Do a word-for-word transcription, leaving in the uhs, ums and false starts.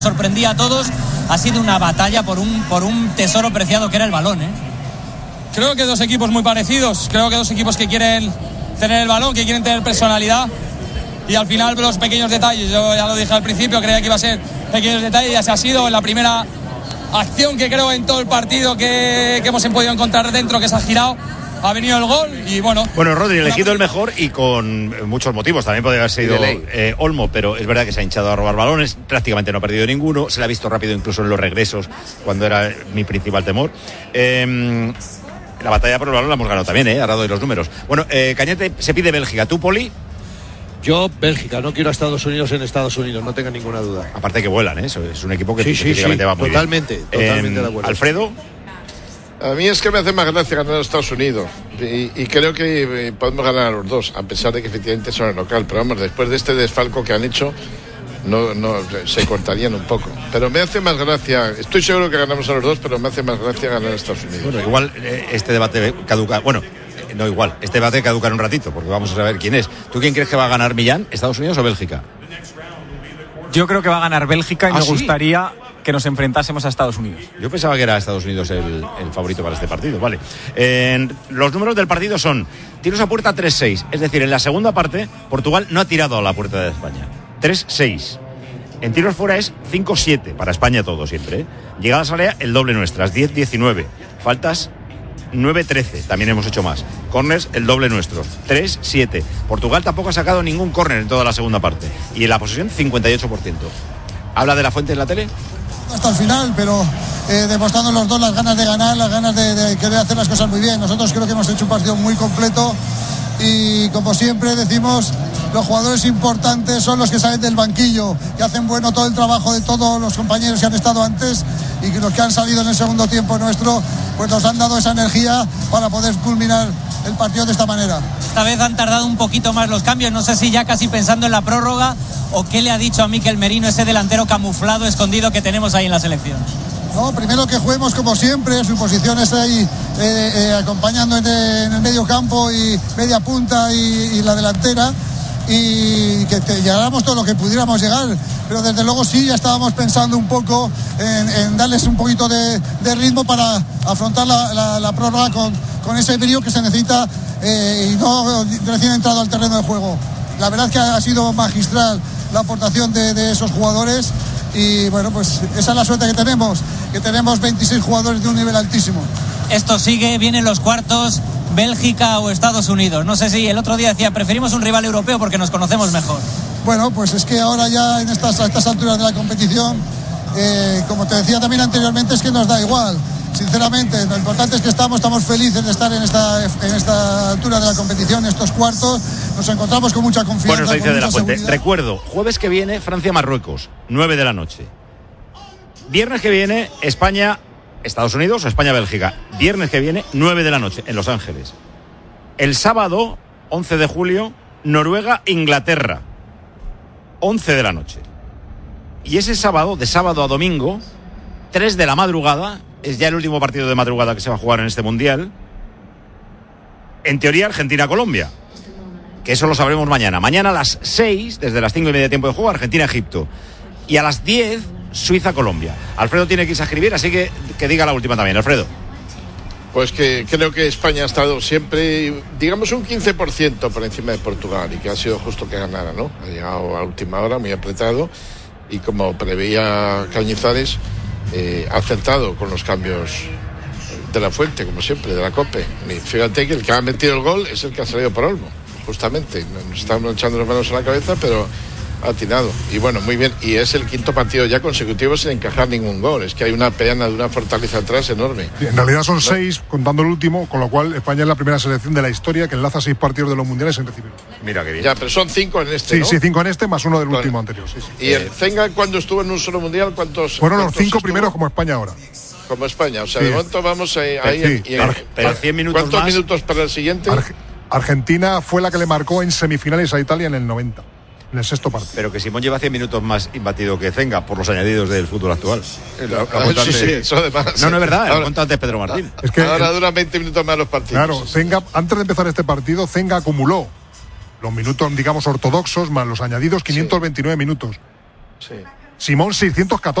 sorprendía a todos. Ha sido una batalla por un, por un tesoro preciado que era el balón, ¿eh? Creo que dos equipos muy parecidos, creo que dos equipos que quieren tener el balón, que quieren tener personalidad, y al final los pequeños detalles, yo ya lo dije al principio, creía que iba a ser pequeños detalles, ya se ha sido en la primera acción que creo en todo el partido que, que hemos podido encontrar dentro, que se ha girado, ha venido el gol y bueno. Bueno, Rodri, elegido el mejor y con muchos motivos. También podría haber sido eh, Olmo, pero es verdad que se ha hinchado a robar balones. Prácticamente no ha perdido ninguno. Se le ha visto rápido incluso en los regresos, cuando era mi principal temor. Eh, la batalla por el balón la hemos ganado también, ¿eh? Ahora doy los números. Bueno, eh, Cañete, se pide Bélgica. ¿Tú, Poli? Yo, Bélgica, no quiero a Estados Unidos en Estados Unidos, no tenga ninguna duda. Aparte que vuelan, ¿eh? Eso es un equipo que sí, sí, sí, va muy totalmente, bien. Totalmente eh, de acuerdo. Alfredo. A mí es que me hace más gracia ganar a Estados Unidos y, y creo que podemos ganar a los dos, a pesar de que efectivamente son el local, pero vamos, después de este desfalco que han hecho, no, no se cortarían un poco. Pero me hace más gracia, estoy seguro que ganamos a los dos, pero me hace más gracia ganar a Estados Unidos. Bueno, igual eh, este debate caduca, bueno, no igual, este debate caduca en un ratito, porque vamos a saber quién es. ¿Tú quién crees que va a ganar, Millán, Estados Unidos o Bélgica? Yo creo que va a ganar Bélgica y ¿Ah, me sí? gustaría que nos enfrentásemos a Estados Unidos. Yo pensaba que era Estados Unidos el, el favorito para este partido, vale. Eh, los números del partido son tiros a puerta tres seis, es decir, en la segunda parte Portugal no ha tirado a la puerta de España. tres seis. En tiros fuera es cinco siete, para España todo siempre, ¿eh? Llegadas al área el doble nuestras, diez diecinueve. Faltas nueve trece, también hemos hecho más. Corners el doble nuestros, tres siete. Portugal tampoco ha sacado ningún córner en toda la segunda parte. Y en la posesión cincuenta y ocho por ciento. ¿Habla de La Fuente en la tele? Hasta el final, pero eh, demostrando los dos las ganas de ganar, las ganas de, de querer hacer las cosas muy bien. Nosotros creo que hemos hecho un partido muy completo y, como siempre decimos, los jugadores importantes son los que salen del banquillo, que hacen bueno todo el trabajo de todos los compañeros que han estado antes, y que los que han salido en el segundo tiempo nuestro, pues nos han dado esa energía para poder culminar el partido de esta manera. Esta vez han tardado un poquito más los cambios, no sé si ya casi pensando en la prórroga, o qué le ha dicho a Mikel Merino, ese delantero camuflado, escondido que tenemos ahí en la selección. No, primero que juguemos como siempre, su posición es ahí eh, eh, acompañando en, en el medio campo y media punta y, y la delantera, y que, que llegáramos todo lo que pudiéramos llegar, pero desde luego sí, ya estábamos pensando un poco en, en darles un poquito de, de ritmo para afrontar la, la, la prórroga con, con ese brío que se necesita eh, y no recién entrado al terreno de juego. La verdad es que ha sido magistral la aportación de, de esos jugadores y bueno, pues esa es la suerte que tenemos, que tenemos veintiséis jugadores de un nivel altísimo. Esto sigue, vienen los cuartos, Bélgica o Estados Unidos. No sé si el otro día decía, preferimos un rival europeo porque nos conocemos mejor. Bueno, pues es que ahora ya en estas, a estas alturas de la competición, eh, como te decía también anteriormente, es que nos da igual. Sinceramente, lo importante es que estamos, estamos felices de estar en esta, en esta altura de la competición, estos cuartos. Nos encontramos con mucha confianza. Bueno, nos dice con de La mucha Fuente. seguridad. Recuerdo, jueves que viene Francia-Marruecos, nueve de la noche. Viernes que viene España, Estados Unidos o España-Bélgica. Viernes que viene, nueve de la noche, en Los Ángeles. El sábado, once de julio, Noruega-Inglaterra, once de la noche. Y ese sábado, de sábado a domingo, tres de la madrugada, es ya el último partido de madrugada que se va a jugar en este Mundial. En teoría, Argentina-Colombia, que eso lo sabremos mañana. Mañana a las seis, desde las cinco y media de tiempo de juego, Argentina-Egipto. Y a las diez, Suiza-Colombia. Alfredo tiene que irse a escribir, así que que diga la última también, Alfredo. Pues que creo que España ha estado siempre, digamos, un quince por ciento por encima de Portugal y que ha sido justo que ganara, ¿no? Ha llegado a última hora, muy apretado, y como preveía Cañizares, eh, ha acertado con los cambios de La Fuente, como siempre, de la COPE. Y fíjate que el que ha metido el gol es el que ha salido por Olmo, justamente. Nos estamos echando las manos a la cabeza, pero ha tirado. Y bueno, muy bien. Y es el quinto partido ya consecutivo sin encajar ningún gol. Es que hay una peana de una fortaleza atrás enorme. Sí, en realidad son ¿no? seis, contando el último, con lo cual España es la primera selección de la historia que enlaza seis partidos de los mundiales sin recibir. Mira qué bien. Ya, pero son cinco en este, Sí, ¿no? sí, cinco en este, más uno del Claro. último anterior. Sí, sí. Y el Zenga, cuando estuvo en un solo mundial, ¿cuántos? Fueron los cuántos cinco estuvo? primeros como España ahora. Como España. O sea, Sí. de momento vamos ahí. ahí Sí. y en- Arge- pero cien minutos ¿Cuántos más? minutos para el siguiente? Arge- Argentina fue la que le marcó en semifinales a Italia en el noventa, en el sexto partido. Pero que Simón lleva cien minutos más imbatido que Zenga por los añadidos del fútbol actual. Lo- lo ha Ah, contado sí, antes- sí, eso además. No, no es verdad, lo Ahora- contó antes Pedro Martín. Es que, Ahora duran veinte minutos más los partidos. claro, Zenga, antes de empezar este partido, Zenga acumuló los minutos, digamos, ortodoxos, más los añadidos, quinientos veintinueve minutos. Sí. Simón seiscientos catorce.